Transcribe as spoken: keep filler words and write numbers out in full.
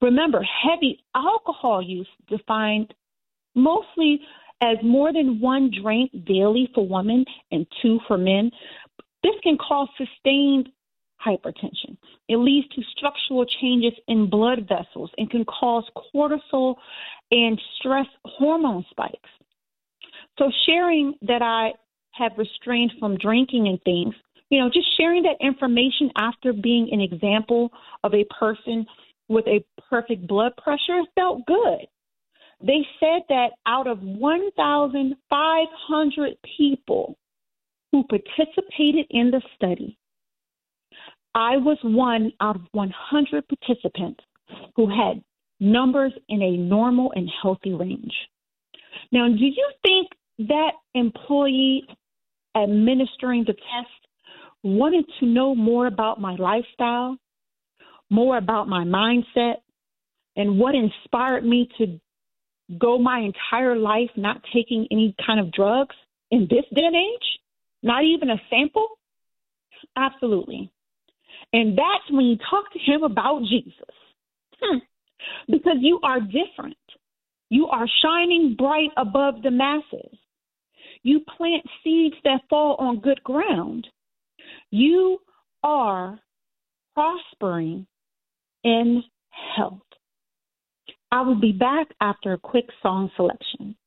Remember, heavy alcohol use defined mostly as more than one drink daily for women and two for men. This can cause sustained hypertension. It leads to structural changes in blood vessels and can cause cortisol and stress hormone spikes. So sharing that I have restrained from drinking and things, you know, just sharing that information after being an example of a person with a perfect blood pressure felt good. They said that out of one thousand five hundred people who participated in the study, I was one out of one hundred participants who had numbers in a normal and healthy range. Now, do you think that employee administering the test wanted to know more about my lifestyle, more about my mindset, and what inspired me to go my entire life not taking any kind of drugs in this day and age? Not even a sample? Absolutely. And that's when you talk to him about Jesus. Hmm. Because you are different. You are shining bright above the masses. You plant seeds that fall on good ground. You are prospering in health. I will be back after a quick song selection.